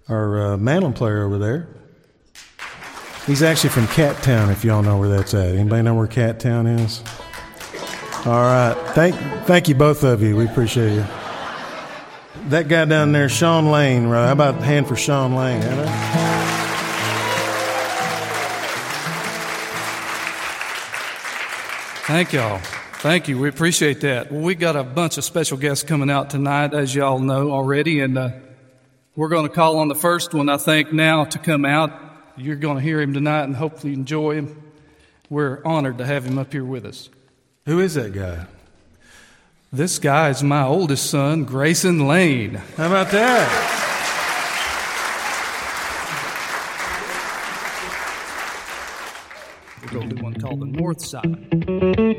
our mandolin player over there. He's actually from Cattown, if y'all know where that's at. Anybody know where Cattown is? All right. Thank you, both of you. We appreciate you. That guy down there, Sean Lane, right? How about a hand for Sean Lane? Thank y'all. Thank you. We appreciate that. Well, we got a bunch of special guests coming out tonight, as y'all know already, and we're going to call on the first one, I think, now to come out. You're going to hear him tonight and hopefully enjoy him. We're honored to have him up here with us. Who is that guy? This guy is my oldest son, Grayson Lane. How about that? We're going to do one called The North Side.